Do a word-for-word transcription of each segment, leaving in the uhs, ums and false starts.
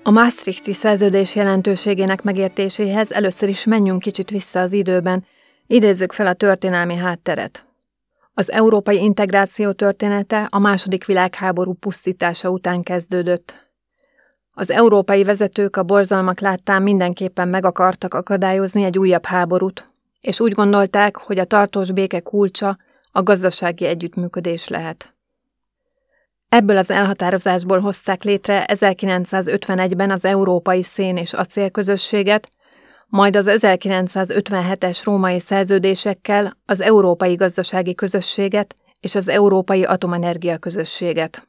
A Maastrichti szerződés jelentőségének megértéséhez először is menjünk kicsit vissza az időben, idézzük fel a történelmi hátteret. Az európai integráció története a második világháború pusztítása után kezdődött. Az európai vezetők a borzalmak láttán mindenképpen meg akartak akadályozni egy újabb háborút, és úgy gondolták, hogy a tartós béke kulcsa a gazdasági együttműködés lehet. Ebből az elhatározásból hozták létre ezerkilencszázötvenegyben az Európai Szén- és Acélközösséget, majd az ezerkilencszázötvenhetes római szerződésekkel az Európai Gazdasági Közösséget és az Európai Atomenergia Közösséget.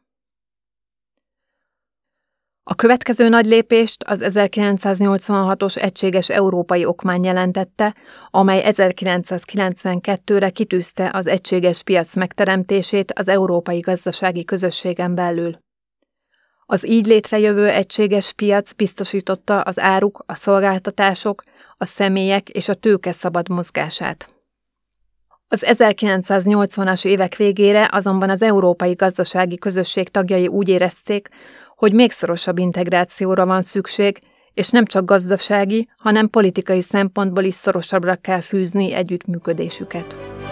A következő nagy lépést az ezerkilencszáznyolcvanhatos Egységes Európai Okmány jelentette, amely ezerkilencszázkilencvenkettőre kitűzte az egységes piac megteremtését az Európai Gazdasági Közösségen belül. Az így létrejövő egységes piac biztosította az áruk, a szolgáltatások, a személyek és a tőke szabad mozgását. Az ezerkilencszáznyolcvanas évek végére azonban az Európai Gazdasági Közösség tagjai úgy érezték, hogy még szorosabb integrációra van szükség, és nem csak gazdasági, hanem politikai szempontból is szorosabbra kell fűzni együttműködésüket.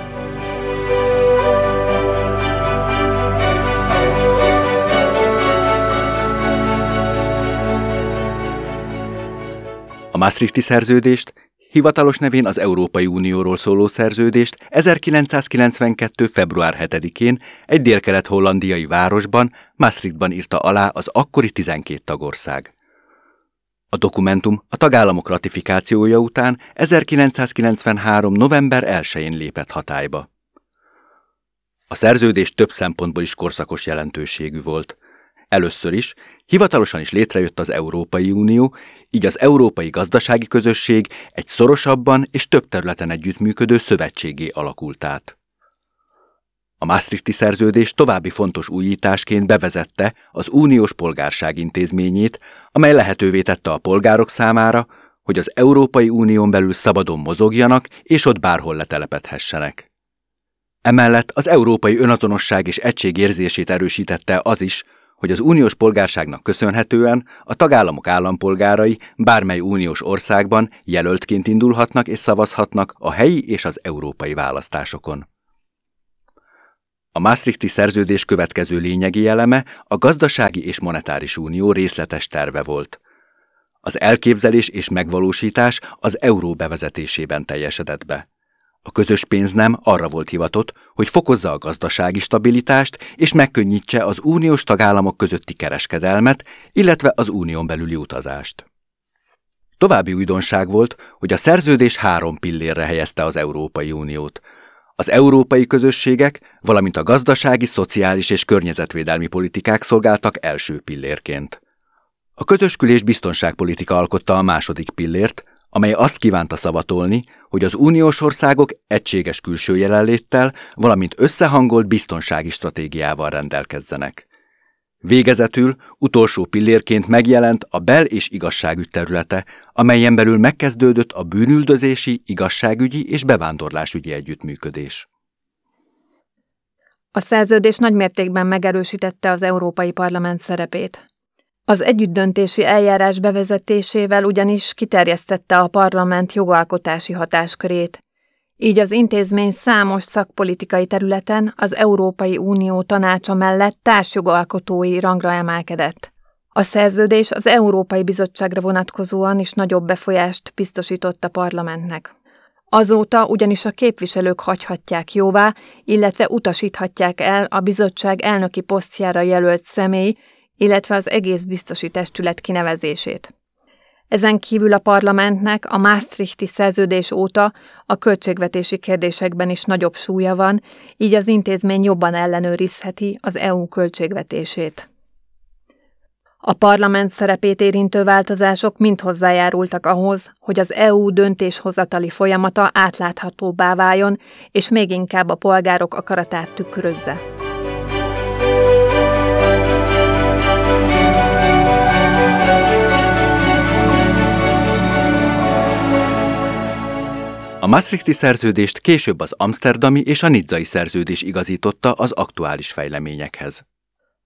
A Maastrichti szerződést, hivatalos nevén az Európai Unióról szóló szerződést ezerkilencszázkilencvenkettő február hetedikén egy délkelet-hollandiai városban, Maastrichtban írta alá az akkori tizenkét tagország. A dokumentum a tagállamok ratifikációja után ezerkilencszázkilencvenhárom november elsején lépett hatályba. A szerződés több szempontból is korszakos jelentőségű volt. Először is hivatalosan is létrejött az Európai Unió, így az Európai Gazdasági Közösség egy szorosabban és több területen együttműködő szövetségé alakult át. A Maastrichti szerződés további fontos újításként bevezette az uniós polgárság intézményét, amely lehetővé tette a polgárok számára, hogy az Európai Unión belül szabadon mozogjanak és ott bárhol letelepedhessenek. Emellett az európai önazonosság és egység érzését erősítette az is, hogy az uniós polgárságnak köszönhetően a tagállamok állampolgárai bármely uniós országban jelöltként indulhatnak és szavazhatnak a helyi és az európai választásokon. A Maastrichti szerződés következő lényegi eleme a gazdasági és monetáris unió részletes terve volt. Az elképzelés és megvalósítás az euró bevezetésében teljesedett be. A közös pénznem arra volt hivatott, hogy fokozza a gazdasági stabilitást és megkönnyítse az uniós tagállamok közötti kereskedelmet, illetve az unión belüli utazást. További újdonság volt, hogy a szerződés három pillérre helyezte az Európai Uniót. Az európai közösségek, valamint a gazdasági, szociális és környezetvédelmi politikák szolgáltak első pillérként. A közöskül- és biztonságpolitika alkotta a második pillért, amely azt kívánta szavatolni, hogy az uniós országok egységes külső jelenléttel, valamint összehangolt biztonsági stratégiával rendelkezzenek. Végezetül utolsó pillérként megjelent a bel- és igazságügy területe, amelyen belül megkezdődött a bűnüldözési, igazságügyi és bevándorlásügyi együttműködés. A szerződés nagymértékben megerősítette az Európai Parlament szerepét. Az együttdöntési eljárás bevezetésével ugyanis kiterjesztette a parlament jogalkotási hatáskörét. Így az intézmény számos szakpolitikai területen az Európai Unió tanácsa mellett társjogalkotói rangra emelkedett. A szerződés az Európai Bizottságra vonatkozóan is nagyobb befolyást biztosított a parlamentnek. Azóta ugyanis a képviselők hagyhatják jóvá, illetve utasíthatják el a bizottság elnöki posztjára jelölt személy, illetve az egész biztosi testület kinevezését. Ezen kívül a parlamentnek a Maastrichti szerződés óta a költségvetési kérdésekben is nagyobb súlya van, így az intézmény jobban ellenőrizheti az é u költségvetését. A parlament szerepét érintő változások mind hozzájárultak ahhoz, hogy az é u döntéshozatali folyamata átláthatóbbá váljon, és még inkább a polgárok akaratát tükrözze. A Maastrichti szerződést később az amszterdami és a nizzai szerződés igazította az aktuális fejleményekhez.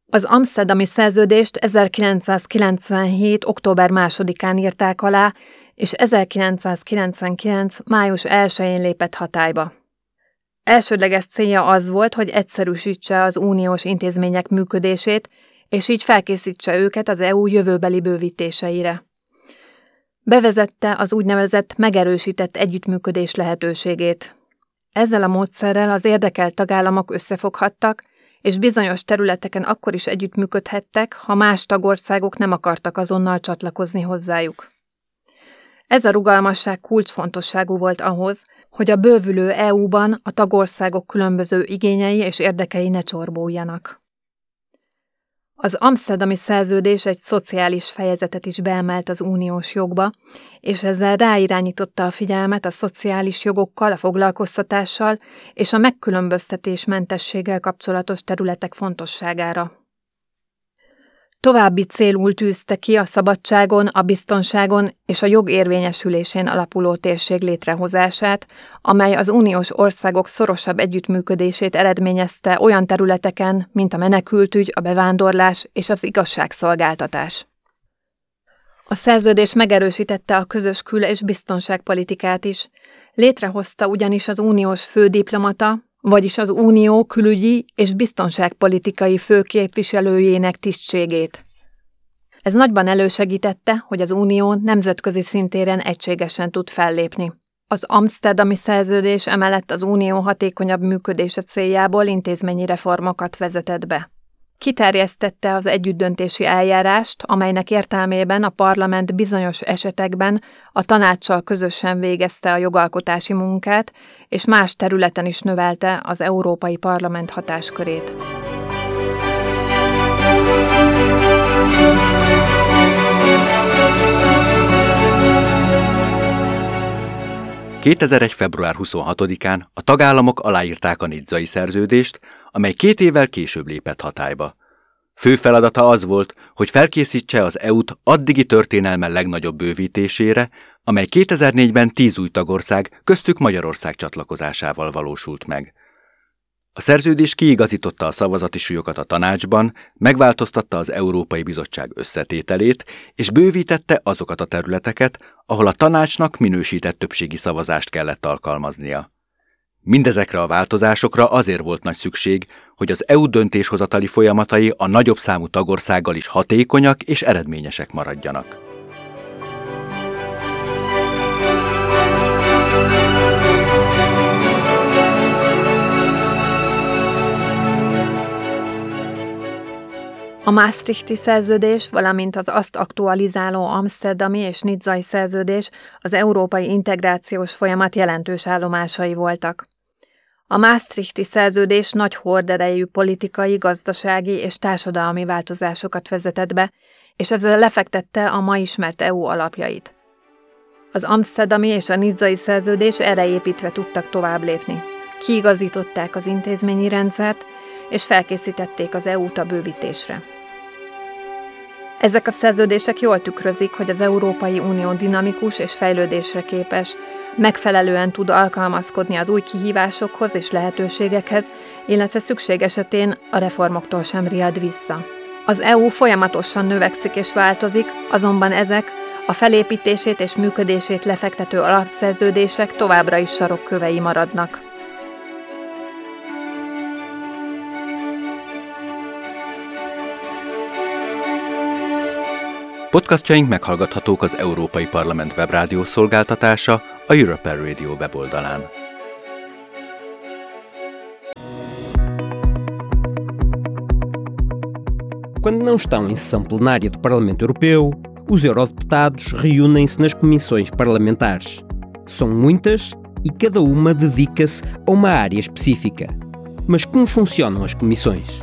Az amszterdami szerződést ezerkilencszázkilencvenhét. október másodikán írták alá, és ezerkilencszázkilencvenkilenc. május elsején lépett hatályba. Elsődleges célja az volt, hogy egyszerűsítse az uniós intézmények működését, és így felkészítse őket az é u jövőbeli bővítéseire. Bevezette az úgynevezett megerősített együttműködés lehetőségét. Ezzel a módszerrel az érdekelt tagállamok összefoghattak, és bizonyos területeken akkor is együttműködhettek, ha más tagországok nem akartak azonnal csatlakozni hozzájuk. Ez a rugalmasság kulcsfontosságú volt ahhoz, hogy a bővülő é u-ban a tagországok különböző igényei és érdekei ne csorbuljanak. Az amszterdami szerződés egy szociális fejezetet is beemelt az uniós jogba, és ezzel ráirányította a figyelmet a szociális jogokkal, a foglalkoztatással és a megkülönböztetésmentességgel kapcsolatos területek fontosságára. További célul tűzte ki a szabadságon, a biztonságon és a jog érvényesülésén alapuló térség létrehozását, amely az uniós országok szorosabb együttműködését eredményezte olyan területeken, mint a menekültügy, a bevándorlás és az igazságszolgáltatás. A szerződés megerősítette a közös kül- és biztonságpolitikát is. Létrehozta ugyanis az uniós fődiplomata, vagyis az unió külügyi és biztonságpolitikai főképviselőjének tisztségét. Ez nagyban elősegítette, hogy az unió nemzetközi szintéren egységesen tud fellépni. Az amszterdami szerződés emellett az unió hatékonyabb működése céljából intézményi reformokat vezetett be. Kiterjesztette az együttdöntési eljárást, amelynek értelmében a parlament bizonyos esetekben a tanácssal közösen végezte a jogalkotási munkát, és más területen is növelte az Európai Parlament hatáskörét. kétezer-egy. február huszonhatodikán a tagállamok aláírták a nizzai szerződést, amely két évvel később lépett hatályba. Fő feladata az volt, hogy felkészítse az é u-t addigi történelme legnagyobb bővítésére, amely kétezer-négyben tíz új tagország, köztük Magyarország csatlakozásával valósult meg. A szerződés kiigazította a szavazati súlyokat a tanácsban, megváltoztatta az Európai Bizottság összetételét, és bővítette azokat a területeket, ahol a tanácsnak minősített többségi szavazást kellett alkalmaznia. Mindezekre a változásokra azért volt nagy szükség, hogy az é u döntéshozatali folyamatai a nagyobb számú tagországgal is hatékonyak és eredményesek maradjanak. A Maastrichti szerződés, valamint az azt aktualizáló amszterdami és nizzai szerződés az európai integrációs folyamat jelentős állomásai voltak. A Maastrichti szerződés nagy horderejű politikai, gazdasági és társadalmi változásokat vezetett be, és ezzel lefektette a ma ismert é u alapjait. Az amszterdami és a nizzai szerződés erre építve tudtak tovább lépni. Kiigazították az intézményi rendszert, és felkészítették az é u-t a bővítésre. Ezek a szerződések jól tükrözik, hogy az Európai Unió dinamikus és fejlődésre képes, megfelelően tud alkalmazkodni az új kihívásokhoz és lehetőségekhez, illetve szükség esetén a reformoktól sem riad vissza. Az é u folyamatosan növekszik és változik, azonban ezek a felépítését és működését lefektető alapszerződések továbbra is sarokkövei maradnak. Podcastjaink meghallgathatók az Európai Parlament webrádió szolgáltatása, a European Radio weboldalán. Quando não estão em sessão plenária do Parlamento Europeu, os eurodeputados reúnem-se nas comissões parlamentares. São muitas e cada uma dedica-se a uma área específica. Mas como funcionam as comissões?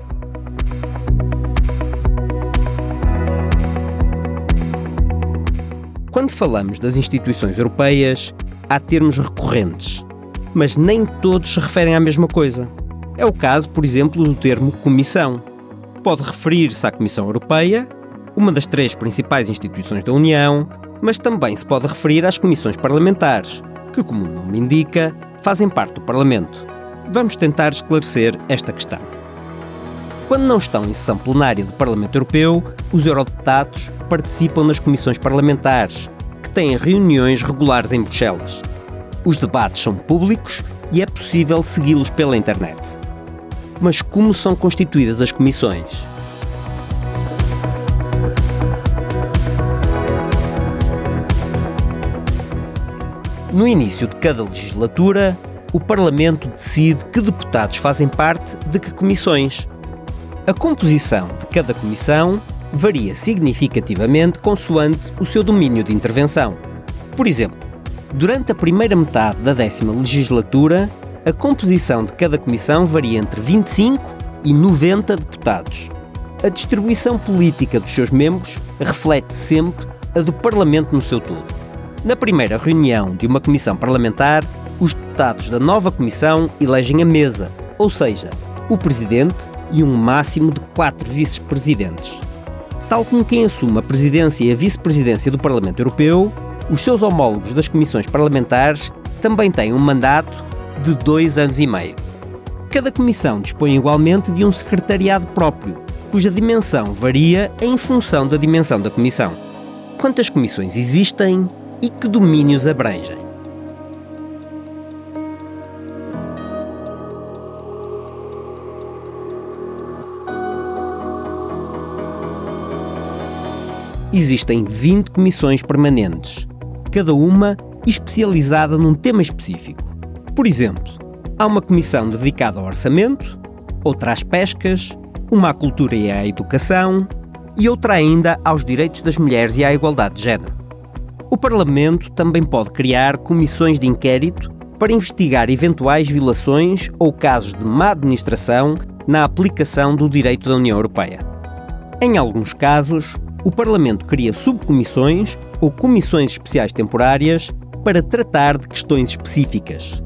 Quando falamos das instituições europeias, há termos recorrentes, mas nem todos se referem à mesma coisa. É o caso, por exemplo, do termo Comissão. Pode referir-se à Comissão Europeia, uma das três principais instituições da União, mas também se pode referir às comissões parlamentares, que, como o nome indica, fazem parte do Parlamento. Vamos tentar esclarecer esta questão. Quando não estão em sessão plenária do Parlamento Europeu, os eurodeputados participam nas comissões parlamentares, que têm reuniões regulares em Bruxelas. Os debates são públicos e é possível segui-los pela internet. Mas como são constituídas as comissões? No início de cada legislatura, o Parlamento decide que deputados fazem parte de que comissões. A composição de cada comissão varia significativamente consoante o seu domínio de intervenção. Por exemplo, durante a primeira metade da décima legislatura, a composição de cada comissão varia entre vinte e cinco e noventa deputados. A distribuição política dos seus membros reflete sempre a do Parlamento no seu todo. Na primeira reunião de uma comissão parlamentar, os deputados da nova comissão elegem a mesa, ou seja, o presidente e um máximo de quatro vice-presidentes. Tal como quem assume a presidência e a vice-presidência do Parlamento Europeu, os seus homólogos das comissões parlamentares também têm um mandato de dois anos e meio. Cada comissão dispõe igualmente de um secretariado próprio, cuja dimensão varia em função da dimensão da comissão. Quantas comissões existem e que domínios abrangem? Existem vinte comissões permanentes, cada uma especializada num tema específico. Por exemplo, há uma comissão dedicada ao orçamento, outra às pescas, uma à cultura e à educação e outra ainda aos direitos das mulheres e à igualdade de género. O Parlamento também pode criar comissões de inquérito para investigar eventuais violações ou casos de má administração na aplicação do direito da União Europeia. Em alguns casos, o Parlamento cria subcomissões ou comissões especiais temporárias para tratar de questões específicas.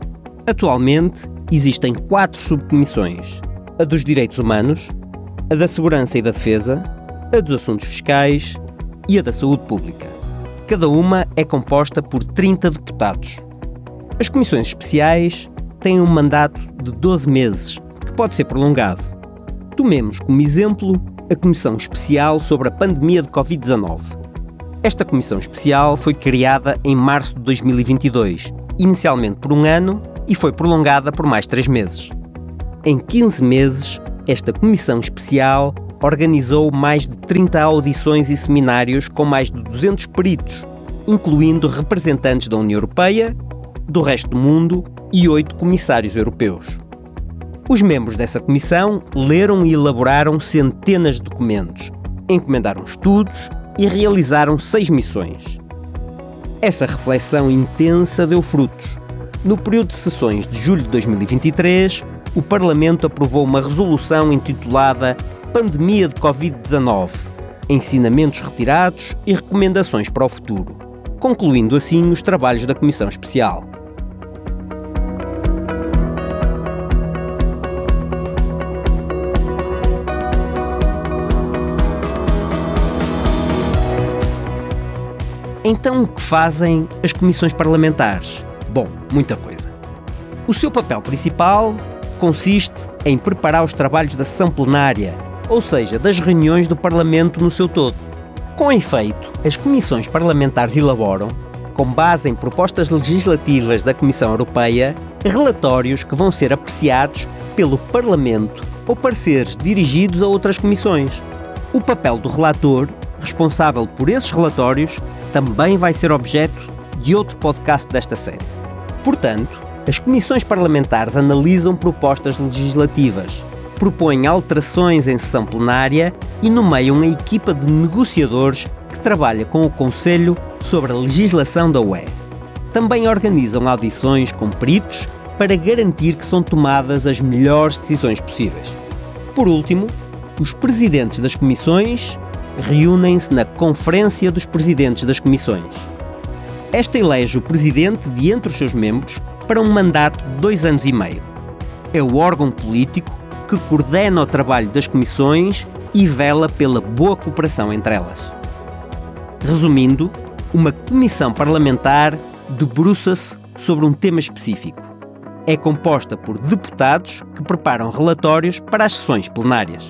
Atualmente, existem quatro subcomissões: a dos direitos humanos, a da segurança e da defesa, a dos assuntos fiscais e a da saúde pública. Cada uma é composta por trinta deputados. As comissões especiais têm um mandato de doze meses, que pode ser prolongado. Tomemos como exemplo a Comissão Especial sobre a Pandemia de covid dezanove. Esta Comissão Especial foi criada em março de dois mil e vinte e dois, inicialmente por um ano, e foi prolongada por mais três meses. Em quinze meses, esta Comissão Especial organizou mais de trinta audições e seminários com mais de duzentos peritos, incluindo representantes da União Europeia, do resto do mundo e oito comissários europeus. Os membros dessa comissão leram e elaboraram centenas de documentos, encomendaram estudos e realizaram seis missões. Essa reflexão intensa deu frutos. No período de sessões de julho de dois mil e vinte e três, o Parlamento aprovou uma resolução intitulada Pandemia de covid dezanove, ensinamentos retirados e recomendações para o futuro, concluindo assim os trabalhos da Comissão Especial. Então, o que fazem as comissões parlamentares? Bom, muita coisa. O seu papel principal consiste em preparar os trabalhos da sessão plenária, ou seja, das reuniões do Parlamento no seu todo. Com efeito, as comissões parlamentares elaboram, com base em propostas legislativas da Comissão Europeia, relatórios que vão ser apreciados pelo Parlamento ou pareceres dirigidos a outras comissões. O papel do relator, responsável por esses relatórios, também vai ser objeto de outro podcast desta série. Portanto, as comissões parlamentares analisam propostas legislativas, propõem alterações em sessão plenária e nomeiam uma equipa de negociadores que trabalha com o Conselho sobre a legislação da U E. Também organizam audições com peritos para garantir que são tomadas as melhores decisões possíveis. Por último, os presidentes das comissões reúnem-se na Conferência dos Presidentes das Comissões. Esta elege o presidente de entre os seus membros para um mandato de dois anos e meio. É o órgão político que coordena o trabalho das comissões e vela pela boa cooperação entre elas. Resumindo, uma comissão parlamentar debruça-se sobre um tema específico. é composta por deputados que preparam relatórios para as sessões plenárias.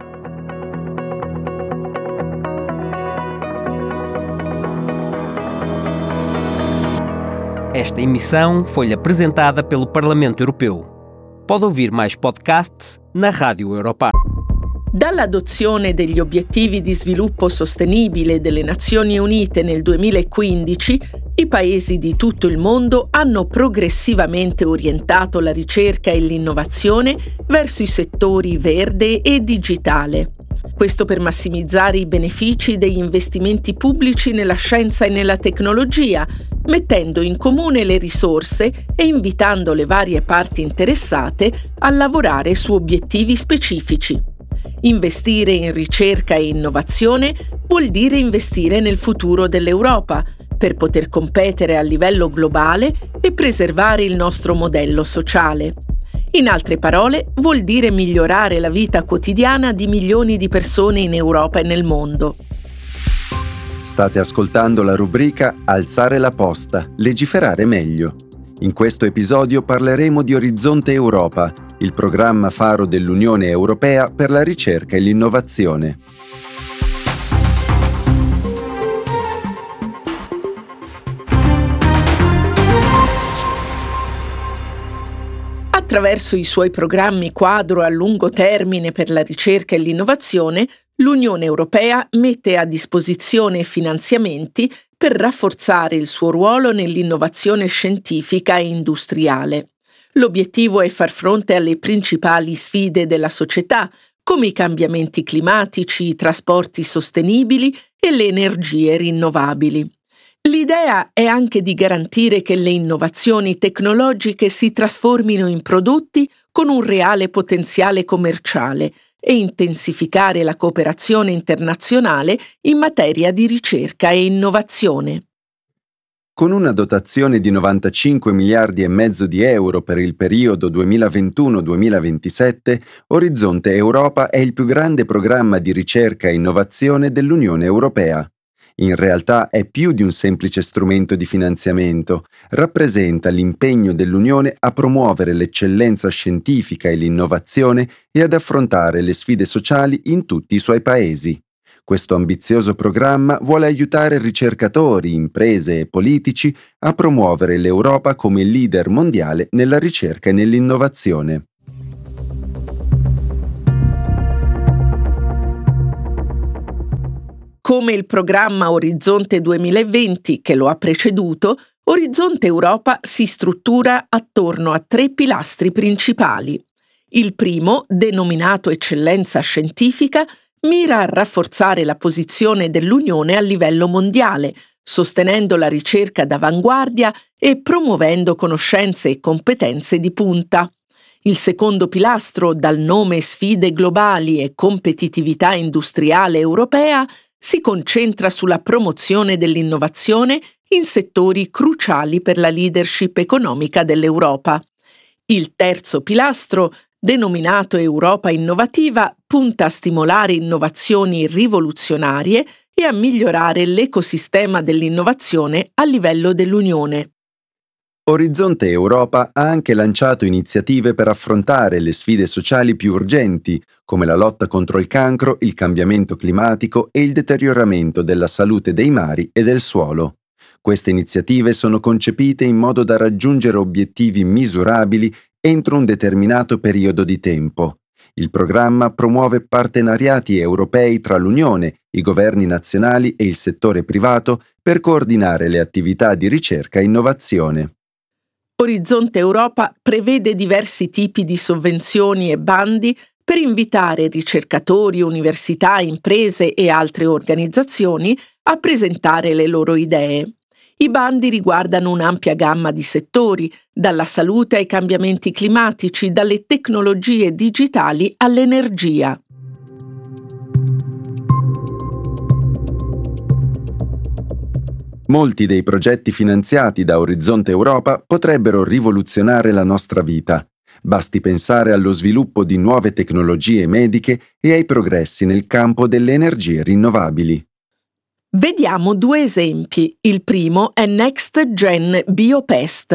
Esta emissão foi-lhe apresentada pelo Parlamento Europeu. Pode ouvir mais podcasts na Rádio Europa. Dall'adozione degli obiettivi di sviluppo sostenibile delle Nazioni Unite nel duemilaquindici, i paesi di tutto il mondo hanno progressivamente orientato la ricerca e l'innovazione verso i settori verde e digitale. Questo per massimizzare i benefici degli investimenti pubblici nella scienza e nella tecnologia, mettendo in comune le risorse e invitando le varie parti interessate a lavorare su obiettivi specifici. Investire in ricerca e innovazione vuol dire investire nel futuro dell'Europa per poter competere a livello globale e preservare il nostro modello sociale. In altre parole, vuol dire migliorare la vita quotidiana di milioni di persone in Europa e nel mondo. State ascoltando la rubrica Alzare la posta, legiferare meglio. In questo episodio parleremo di Orizzonte Europa, il programma faro dell'Unione Europea per la ricerca e l'innovazione. Attraverso i suoi programmi quadro a lungo termine per la ricerca e l'innovazione, l'Unione Europea mette a disposizione finanziamenti per rafforzare il suo ruolo nell'innovazione scientifica e industriale. L'obiettivo è far fronte alle principali sfide della società, come i cambiamenti climatici, i trasporti sostenibili e le energie rinnovabili. L'idea è anche di garantire che le innovazioni tecnologiche si trasformino in prodotti con un reale potenziale commerciale e intensificare la cooperazione internazionale in materia di ricerca e innovazione. Con una dotazione di novantacinque miliardi e mezzo di euro per il periodo duemilaventuno duemilaventisette, Orizzonte Europa è il più grande programma di ricerca e innovazione dell'Unione Europea. In realtà è più di un semplice strumento di finanziamento, rappresenta l'impegno dell'Unione a promuovere l'eccellenza scientifica e l'innovazione e ad affrontare le sfide sociali in tutti i suoi paesi. Questo ambizioso programma vuole aiutare ricercatori, imprese e politici a promuovere l'Europa come leader mondiale nella ricerca e nell'innovazione. Come il programma Orizzonte duemilaventi che lo ha preceduto, Orizzonte Europa si struttura attorno a tre pilastri principali. Il primo, denominato Eccellenza Scientifica, mira a rafforzare la posizione dell'Unione a livello mondiale, sostenendo la ricerca d'avanguardia e promuovendo conoscenze e competenze di punta. Il secondo pilastro, dal nome Sfide globali e competitività industriale europea, si concentra sulla promozione dell'innovazione in settori cruciali per la leadership economica dell'Europa. Il terzo pilastro, denominato Europa Innovativa, punta a stimolare innovazioni rivoluzionarie e a migliorare l'ecosistema dell'innovazione a livello dell'Unione. Orizzonte Europa ha anche lanciato iniziative per affrontare le sfide sociali più urgenti, come la lotta contro il cancro, il cambiamento climatico e il deterioramento della salute dei mari e del suolo. Queste iniziative sono concepite in modo da raggiungere obiettivi misurabili entro un determinato periodo di tempo. Il programma promuove partenariati europei tra l'Unione, i governi nazionali e il settore privato per coordinare le attività di ricerca e innovazione. Orizzonte Europa prevede diversi tipi di sovvenzioni e bandi per invitare ricercatori, università, imprese e altre organizzazioni a presentare le loro idee. I bandi riguardano un'ampia gamma di settori, dalla salute ai cambiamenti climatici, dalle tecnologie digitali all'energia. Molti dei progetti finanziati da Orizzonte Europa potrebbero rivoluzionare la nostra vita. Basti pensare allo sviluppo di nuove tecnologie mediche e ai progressi nel campo delle energie rinnovabili. Vediamo due esempi. Il primo è Next Gen Biopest.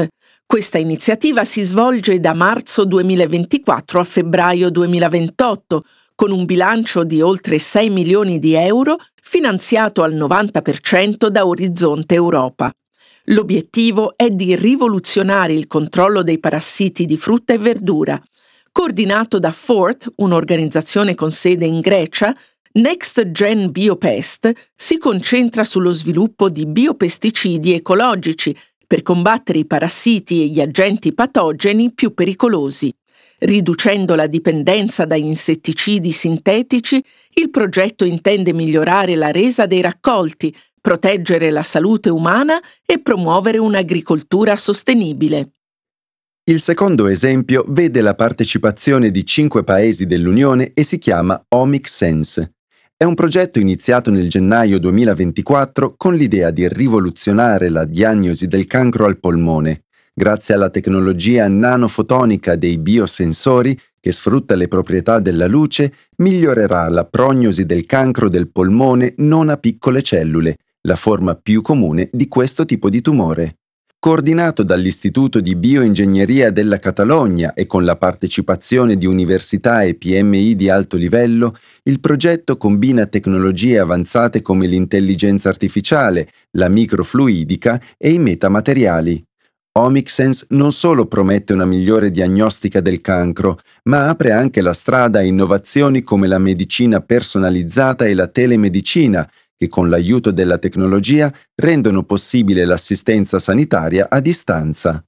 Questa iniziativa si svolge da marzo duemilaventiquattro a febbraio duemilaventotto, con un bilancio di oltre sei milioni di euro finanziato al novanta per cento da Orizzonte Europa. L'obiettivo è di rivoluzionare il controllo dei parassiti di frutta e verdura. Coordinato da Fort, un'organizzazione con sede in Grecia, Next Gen Biopest si concentra sullo sviluppo di biopesticidi ecologici per combattere i parassiti e gli agenti patogeni più pericolosi. Riducendo la dipendenza da insetticidi sintetici, il progetto intende migliorare la resa dei raccolti, proteggere la salute umana e promuovere un'agricoltura sostenibile. Il secondo esempio vede la partecipazione di cinque paesi dell'Unione e si chiama Omics Sense. È un progetto iniziato nel gennaio duemilaventiquattro con l'idea di rivoluzionare la diagnosi del cancro al polmone. Grazie alla tecnologia nanofotonica dei biosensori, che sfrutta le proprietà della luce, migliorerà la prognosi del cancro del polmone non a piccole cellule, la forma più comune di questo tipo di tumore. Coordinato dall'Istituto di Bioingegneria della Catalogna e con la partecipazione di università e P M I di alto livello, il progetto combina tecnologie avanzate come l'intelligenza artificiale, la microfluidica e i metamateriali. Omics Sense non solo promette una migliore diagnostica del cancro, ma apre anche la strada a innovazioni come la medicina personalizzata e la telemedicina, che con l'aiuto della tecnologia rendono possibile l'assistenza sanitaria a distanza.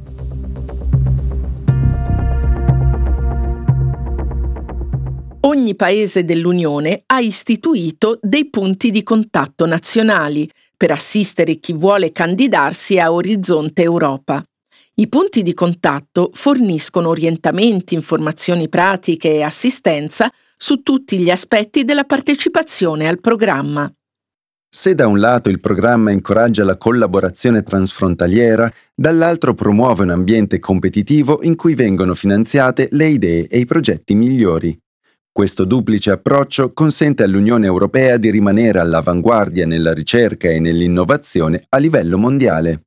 Ogni paese dell'Unione ha istituito dei punti di contatto nazionali per assistere chi vuole candidarsi a Orizzonte Europa. I punti di contatto forniscono orientamenti, informazioni pratiche e assistenza su tutti gli aspetti della partecipazione al programma. Se da un lato il programma incoraggia la collaborazione transfrontaliera, dall'altro promuove un ambiente competitivo in cui vengono finanziate le idee e i progetti migliori. Questo duplice approccio consente all'Unione Europea di rimanere all'avanguardia nella ricerca e nell'innovazione a livello mondiale.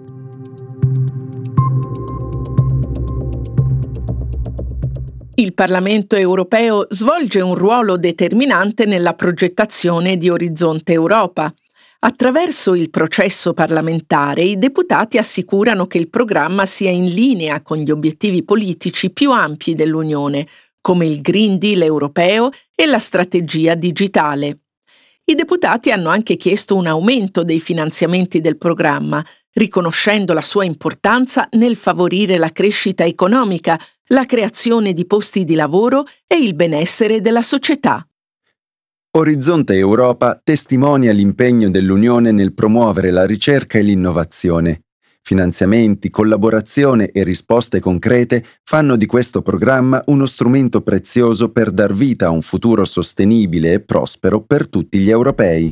Il Parlamento europeo svolge un ruolo determinante nella progettazione di Orizzonte Europa. Attraverso il processo parlamentare, i deputati assicurano che il programma sia in linea con gli obiettivi politici più ampi dell'Unione, come il Green Deal europeo e la strategia digitale. I deputati hanno anche chiesto un aumento dei finanziamenti del programma, riconoscendo la sua importanza nel favorire la crescita economica, la creazione di posti di lavoro e il benessere della società. Orizzonte Europa testimonia l'impegno dell'Unione nel promuovere la ricerca e l'innovazione. Finanziamenti, collaborazione e risposte concrete fanno di questo programma uno strumento prezioso per dar vita a un futuro sostenibile e prospero per tutti gli europei.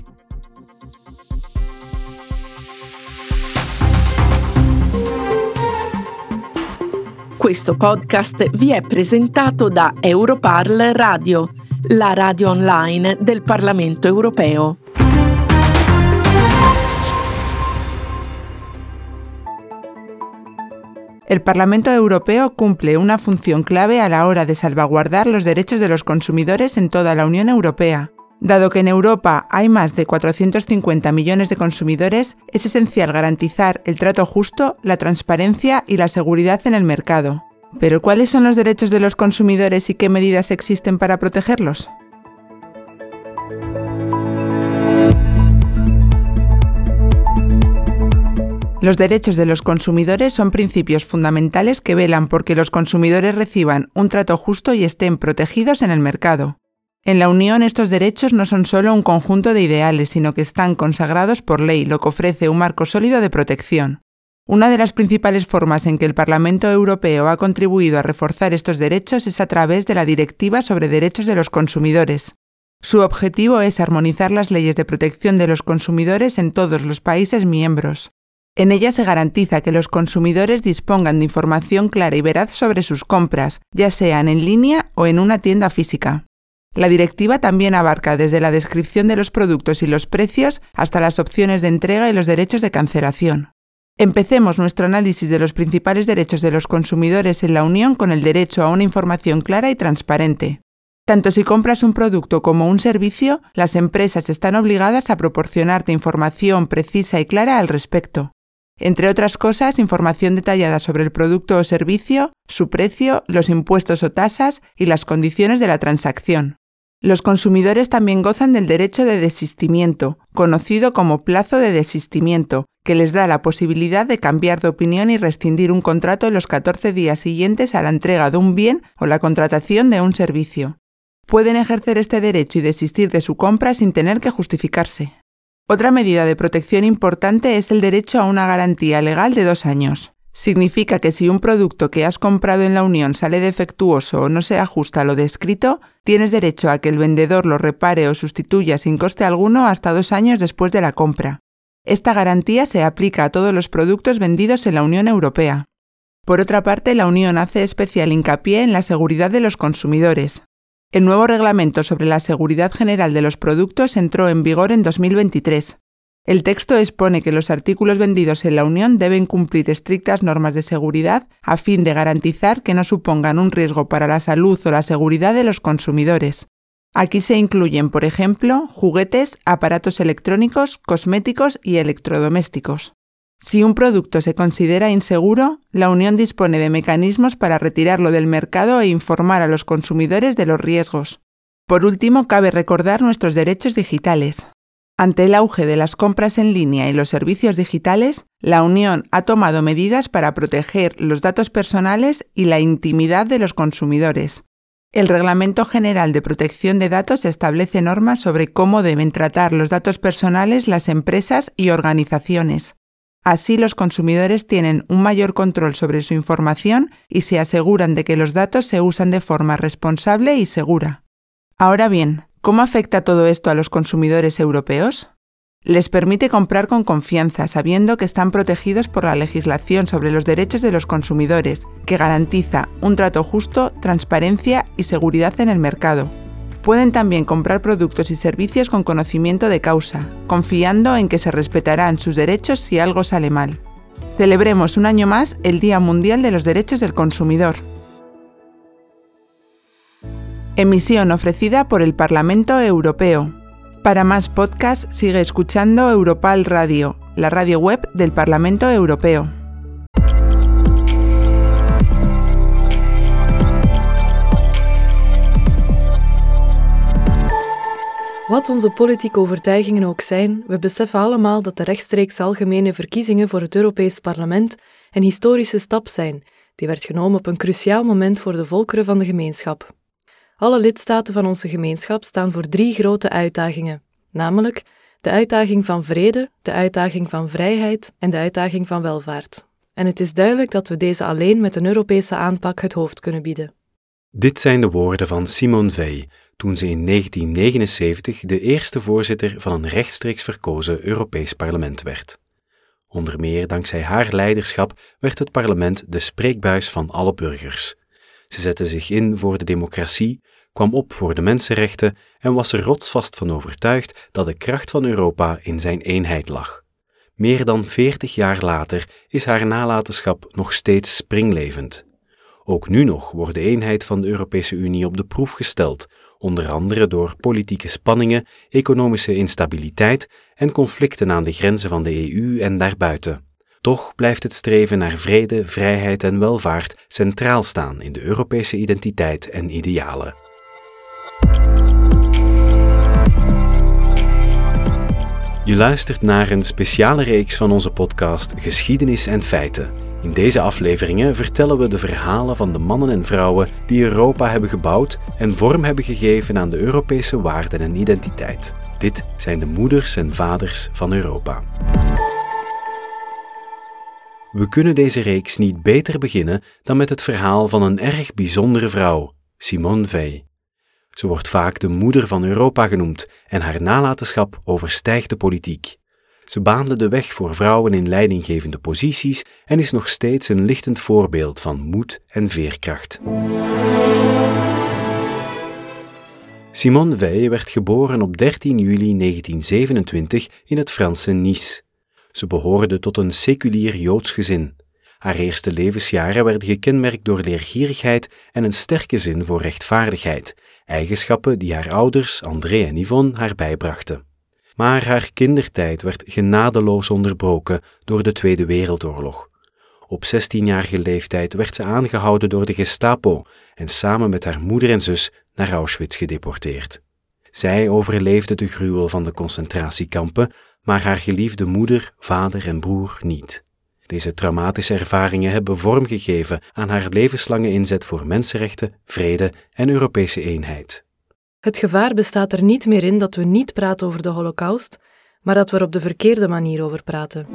Questo podcast vi è presentato da Europarl Radio, la radio online del Parlamento Europeo. El Parlamento Europeo cumple una función clave a la hora de salvaguardar los derechos de los consumidores en toda la Unión Europea. Dado que en Europa hay más de cuatrocientos cincuenta millones de consumidores, es esencial garantizar el trato justo, la transparencia y la seguridad en el mercado. ¿Pero cuáles son los derechos de los consumidores y qué medidas existen para protegerlos? Los derechos de los consumidores son principios fundamentales que velan por que los consumidores reciban un trato justo y estén protegidos en el mercado. En la Unión estos derechos no son solo un conjunto de ideales, sino que están consagrados por ley, lo que ofrece un marco sólido de protección. Una de las principales formas en que el Parlamento Europeo ha contribuido a reforzar estos derechos es a través de la Directiva sobre Derechos de los Consumidores. Su objetivo es armonizar las leyes de protección de los consumidores en todos los países miembros. En ella se garantiza que los consumidores dispongan de información clara y veraz sobre sus compras, ya sean en línea o en una tienda física. La directiva también abarca desde la descripción de los productos y los precios hasta las opciones de entrega y los derechos de cancelación. Empecemos nuestro análisis de los principales derechos de los consumidores en la Unión con el derecho a una información clara y transparente. Tanto si compras un producto como un servicio, las empresas están obligadas a proporcionarte información precisa y clara al respecto. Entre otras cosas, información detallada sobre el producto o servicio, su precio, los impuestos o tasas y las condiciones de la transacción. Los consumidores también gozan del derecho de desistimiento, conocido como plazo de desistimiento, que les da la posibilidad de cambiar de opinión y rescindir un contrato en los catorce días siguientes a la entrega de un bien o la contratación de un servicio. Pueden ejercer este derecho y desistir de su compra sin tener que justificarse. Otra medida de protección importante es el derecho a una garantía legal de dos años. Significa que si un producto que has comprado en la Unión sale defectuoso o no se ajusta a lo descrito, tienes derecho a que el vendedor lo repare o sustituya sin coste alguno hasta dos años después de la compra. Esta garantía se aplica a todos los productos vendidos en la Unión Europea. Por otra parte, la Unión hace especial hincapié en la seguridad de los consumidores. El nuevo Reglamento sobre la Seguridad General de los Productos entró en vigor en dos mil veintitrés. El texto expone que los artículos vendidos en la Unión deben cumplir estrictas normas de seguridad a fin de garantizar que no supongan un riesgo para la salud o la seguridad de los consumidores. Aquí se incluyen, por ejemplo, juguetes, aparatos electrónicos, cosméticos y electrodomésticos. Si un producto se considera inseguro, la Unión dispone de mecanismos para retirarlo del mercado e informar a los consumidores de los riesgos. Por último, cabe recordar nuestros derechos digitales. Ante el auge de las compras en línea y los servicios digitales, la Unión ha tomado medidas para proteger los datos personales y la intimidad de los consumidores. El Reglamento General de Protección de Datos establece normas sobre cómo deben tratar los datos personales las empresas y organizaciones. Así, los consumidores tienen un mayor control sobre su información y se aseguran de que los datos se usan de forma responsable y segura. Ahora bien, ¿cómo afecta todo esto a los consumidores europeos? Les permite comprar con confianza, sabiendo que están protegidos por la legislación sobre los derechos de los consumidores, que garantiza un trato justo, transparencia y seguridad en el mercado. Pueden también comprar productos y servicios con conocimiento de causa, confiando en que se respetarán sus derechos si algo sale mal. Celebremos un año más el Día Mundial de los Derechos del Consumidor. Emisión ofrecida por el Parlamento Europeo. Para más podcasts, sigue escuchando Europal Radio, la radio web del Parlamento Europeo. Wat onze politieke overtuigingen ook zijn, we beseffen allemaal dat de rechtstreeks algemene verkiezingen voor het Europees Parlement een historische stap zijn, die werd genomen op een cruciaal moment voor de volkeren van de gemeenschap. Alle lidstaten van onze gemeenschap staan voor drie grote uitdagingen, namelijk de uitdaging van vrede, de uitdaging van vrijheid en de uitdaging van welvaart. En het is duidelijk dat we deze alleen met een Europese aanpak het hoofd kunnen bieden. Dit zijn de woorden van Simone Veil, toen ze in negentien negenenzeventig de eerste voorzitter van een rechtstreeks verkozen Europees Parlement werd. Onder meer dankzij haar leiderschap werd het parlement de spreekbuis van alle burgers. Ze zette zich in voor de democratie, kwam op voor de mensenrechten en was er rotsvast van overtuigd dat de kracht van Europa in zijn eenheid lag. Meer dan veertig jaar later is haar nalatenschap nog steeds springlevend. Ook nu nog wordt de eenheid van de Europese Unie op de proef gesteld, onder andere door politieke spanningen, economische instabiliteit en conflicten aan de grenzen van de E U en daarbuiten. Toch blijft het streven naar vrede, vrijheid en welvaart centraal staan in de Europese identiteit en idealen. Je luistert naar een speciale reeks van onze podcast Geschiedenis en Feiten. In deze afleveringen vertellen we de verhalen van de mannen en vrouwen die Europa hebben gebouwd en vorm hebben gegeven aan de Europese waarden en identiteit. Dit zijn de moeders en vaders van Europa. We kunnen deze reeks niet beter beginnen dan met het verhaal van een erg bijzondere vrouw, Simone Veil. Ze wordt vaak de moeder van Europa genoemd en haar nalatenschap overstijgt de politiek. Ze baande de weg voor vrouwen in leidinggevende posities en is nog steeds een lichtend voorbeeld van moed en veerkracht. Simone Veil werd geboren op dertien juli negentien zevenentwintig in het Franse Nice. Ze behoorde tot een seculier Joods gezin. Haar eerste levensjaren werden gekenmerkt door leergierigheid en een sterke zin voor rechtvaardigheid, eigenschappen die haar ouders, André en Yvonne, haar bijbrachten. Maar haar kindertijd werd genadeloos onderbroken door de Tweede Wereldoorlog. Op zestienjarige leeftijd werd ze aangehouden door de Gestapo en samen met haar moeder en zus naar Auschwitz gedeporteerd. Zij overleefde de gruwel van de concentratiekampen, maar haar geliefde moeder, vader en broer niet. Deze traumatische ervaringen hebben vorm gegeven aan haar levenslange inzet voor mensenrechten, vrede en Europese eenheid. Het gevaar bestaat er niet meer in dat we niet praten over de Holocaust, maar dat we er op de verkeerde manier over praten.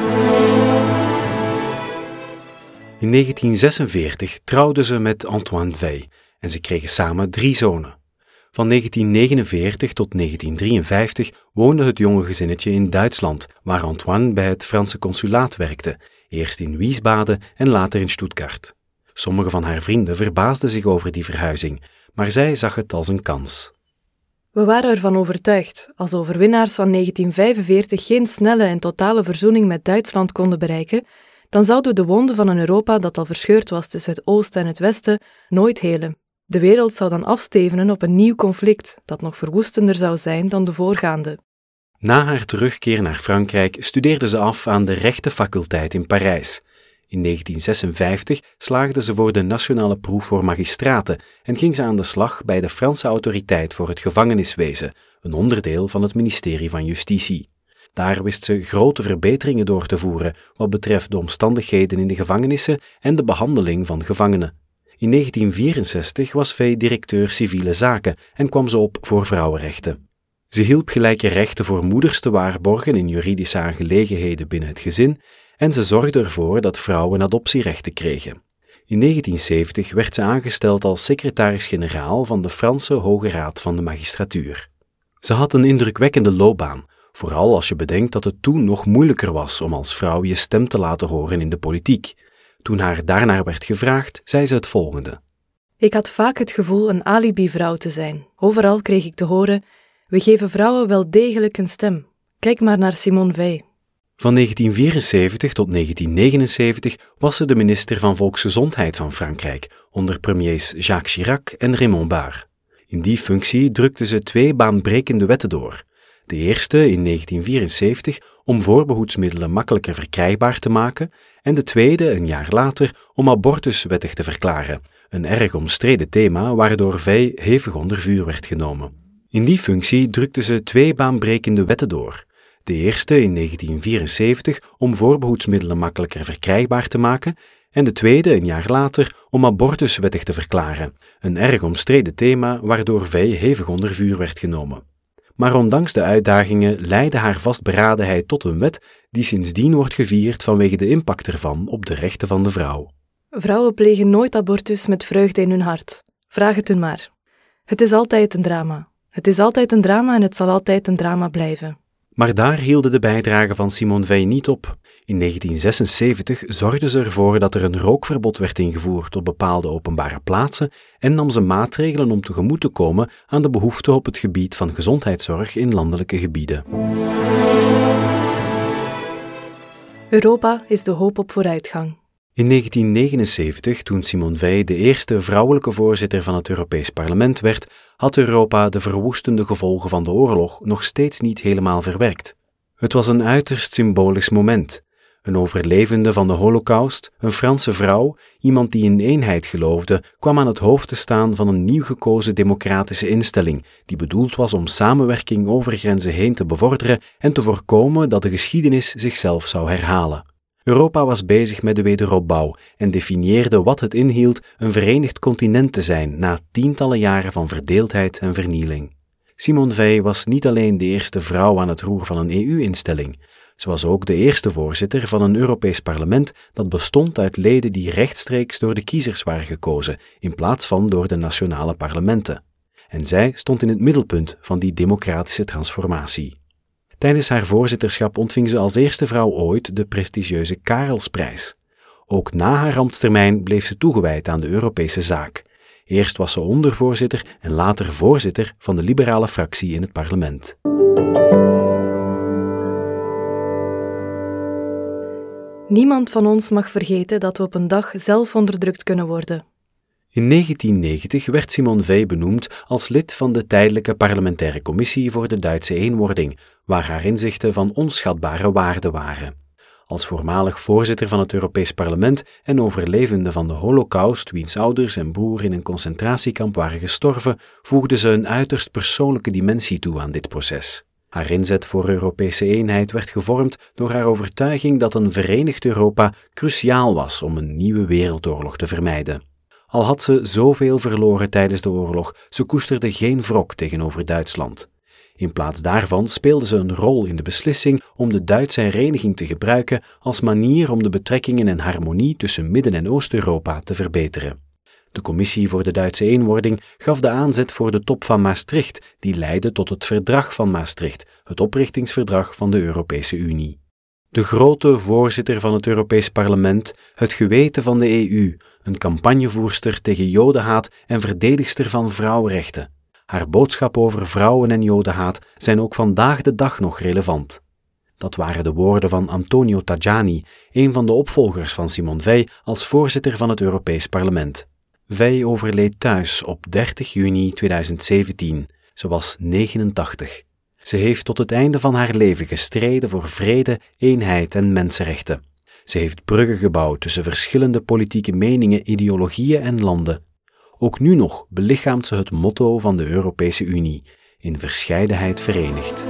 In negentien zesenveertig trouwde ze met Antoine Weil en ze kregen samen drie zonen. Van negentien negenenveertig tot negentien drieënvijftig woonde het jonge gezinnetje in Duitsland, waar Antoine bij het Franse consulaat werkte, eerst in Wiesbaden en later in Stuttgart. Sommige van haar vrienden verbaasden zich over die verhuizing, maar zij zag het als een kans. We waren ervan overtuigd, als overwinnaars van negentien vijfenveertig geen snelle en totale verzoening met Duitsland konden bereiken, dan zouden we de wonden van een Europa dat al verscheurd was tussen het oosten en het westen nooit helen. De wereld zou dan afstevenen op een nieuw conflict, dat nog verwoestender zou zijn dan de voorgaande. Na haar terugkeer naar Frankrijk studeerde ze af aan de rechtenfaculteit in Parijs. In negentien zesenvijftig slaagde ze voor de nationale proef voor magistraten en ging ze aan de slag bij de Franse autoriteit voor het gevangeniswezen, een onderdeel van het ministerie van Justitie. Daar wist ze grote verbeteringen door te voeren wat betreft de omstandigheden in de gevangenissen en de behandeling van gevangenen. In negentien vierenzestig was Weil directeur civiele zaken en kwam ze op voor vrouwenrechten. Ze hielp gelijke rechten voor moeders te waarborgen in juridische aangelegenheden binnen het gezin en ze zorgde ervoor dat vrouwen adoptierechten kregen. In negentien zeventig werd ze aangesteld als secretaris-generaal van de Franse Hoge Raad van de Magistratuur. Ze had een indrukwekkende loopbaan, vooral als je bedenkt dat het toen nog moeilijker was om als vrouw je stem te laten horen in de politiek. Toen haar daarnaar werd gevraagd, zei ze het volgende. Ik had vaak het gevoel een alibi-vrouw te zijn. Overal kreeg ik te horen, we geven vrouwen wel degelijk een stem. Kijk maar naar Simone Weil. Van negentien vierenzeventig tot negentien negenenzeventig was ze de minister van Volksgezondheid van Frankrijk, onder premiers Jacques Chirac en Raymond Barre. In die functie drukte ze twee baanbrekende wetten door. De eerste in negentien vierenzeventig om voorbehoedsmiddelen makkelijker verkrijgbaar te maken en de tweede een jaar later om abortus wettig te verklaren, een erg omstreden thema waardoor Weil hevig onder vuur werd genomen. In die functie drukte ze twee baanbrekende wetten door. De eerste in negentien vierenzeventig om voorbehoedsmiddelen makkelijker verkrijgbaar te maken en de tweede een jaar later om abortus wettig te verklaren, een erg omstreden thema waardoor Weil hevig onder vuur werd genomen. Maar ondanks de uitdagingen leidde haar vastberadenheid tot een wet die sindsdien wordt gevierd vanwege de impact ervan op de rechten van de vrouw. Vrouwen plegen nooit abortus met vreugde in hun hart. Vraag het hun maar. Het is altijd een drama. Het is altijd een drama en het zal altijd een drama blijven. Maar daar hielden de bijdragen van Simone Weil niet op. In negentien zesenzeventig zorgde ze ervoor dat er een rookverbod werd ingevoerd op bepaalde openbare plaatsen en nam ze maatregelen om tegemoet te komen aan de behoeften op het gebied van gezondheidszorg in landelijke gebieden. Europa is de hoop op vooruitgang. In negentien negenenzeventig, toen Simone Weil de eerste vrouwelijke voorzitter van het Europees Parlement werd, had Europa de verwoestende gevolgen van de oorlog nog steeds niet helemaal verwerkt. Het was een uiterst symbolisch moment. Een overlevende van de Holocaust, een Franse vrouw, iemand die in eenheid geloofde, kwam aan het hoofd te staan van een nieuw gekozen democratische instelling, die bedoeld was om samenwerking over grenzen heen te bevorderen en te voorkomen dat de geschiedenis zichzelf zou herhalen. Europa was bezig met de wederopbouw en definieerde wat het inhield een verenigd continent te zijn na tientallen jaren van verdeeldheid en vernieling. Simone Weil was niet alleen de eerste vrouw aan het roer van een E U-instelling. Ze was ook de eerste voorzitter van een Europees parlement dat bestond uit leden die rechtstreeks door de kiezers waren gekozen, in plaats van door de nationale parlementen. En zij stond in het middelpunt van die democratische transformatie. Tijdens haar voorzitterschap ontving ze als eerste vrouw ooit de prestigieuze Karelsprijs. Ook na haar ambtstermijn bleef ze toegewijd aan de Europese zaak. Eerst was ze ondervoorzitter en later voorzitter van de liberale fractie in het parlement. Niemand van ons mag vergeten dat we op een dag zelf onderdrukt kunnen worden. In negentien negentig werd Simone Veil benoemd als lid van de tijdelijke parlementaire commissie voor de Duitse eenwording, waar haar inzichten van onschatbare waarde waren. Als voormalig voorzitter van het Europees Parlement en overlevende van de Holocaust, wiens ouders en broer in een concentratiekamp waren gestorven, voegde ze een uiterst persoonlijke dimensie toe aan dit proces. Haar inzet voor Europese eenheid werd gevormd door haar overtuiging dat een verenigd Europa cruciaal was om een nieuwe wereldoorlog te vermijden. Al had ze zoveel verloren tijdens de oorlog, ze koesterde geen wrok tegenover Duitsland. In plaats daarvan speelde ze een rol in de beslissing om de Duitse hereniging te gebruiken als manier om de betrekkingen en harmonie tussen Midden- en Oost-Europa te verbeteren. De Commissie voor de Duitse eenwording gaf de aanzet voor de top van Maastricht, die leidde tot het Verdrag van Maastricht, het oprichtingsverdrag van de Europese Unie. De grote voorzitter van het Europees Parlement, het geweten van de E U, een campagnevoerster tegen jodenhaat en verdedigster van vrouwenrechten. Haar boodschap over vrouwen en jodenhaat zijn ook vandaag de dag nog relevant. Dat waren de woorden van Antonio Tajani, een van de opvolgers van Simone Veil als voorzitter van het Europees Parlement. Veil overleed thuis op dertig juni tweeduizend zeventien. Ze was negenentachtig. Ze heeft tot het einde van haar leven gestreden voor vrede, eenheid en mensenrechten. Ze heeft bruggen gebouwd tussen verschillende politieke meningen, ideologieën en landen. Ook nu nog belichaamt ze het motto van de Europese Unie: in verscheidenheid verenigd.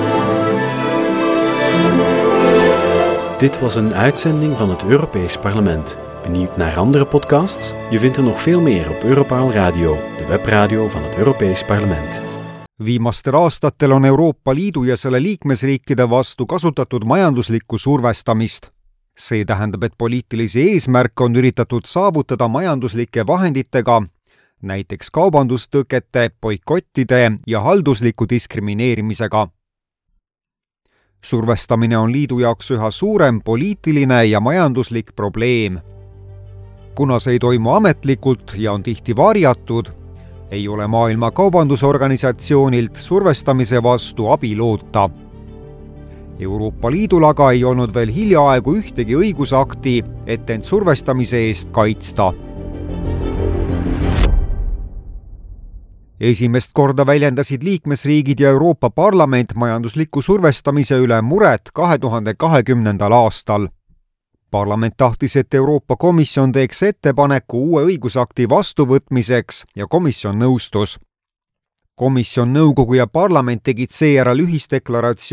Dit was een uitzending van het Europees Parlement. Benieuwd naar andere podcasts? Je vindt er nog veel meer op Europarl Radio, de webradio van het Europees Parlement. Viimastel aastatel on Euroopa Liidu ja selle liikmesriikide vastu kasutatud majanduslikku survestamist. See tähendab, et poliitilisi eesmärke on üritatud saavutada majanduslike vahenditega, näiteks kaubandustõkete, boikottide ja haldusliku diskrimineerimisega. Survestamine on liidu jaoks üha suurem poliitiline ja majanduslik probleem. Kuna see ei toimu ametlikult ja on tihti varjatud, ei ole Maailma Kaubandusorganisatsioonilt survestamise vastu abi loota. Euroopa Liidul aga ei olnud veel hiljaaegu ühtegi õigusakti, et end survestamise eest kaitsta. Esimest korda väljendasid liikmesriigid ja Euroopa Parlament majandusliku survestamise üle muret kahe tuhande kahekümnendal aastal. Parlament tahtis, et Euroopa Komisjon teeks ettepaneku uue õigusakti vastuvõtmiseks ja komisjon nõustus. Komisjon, nõukogu ja parlament tegid seejärel ühisdeklaratsiooni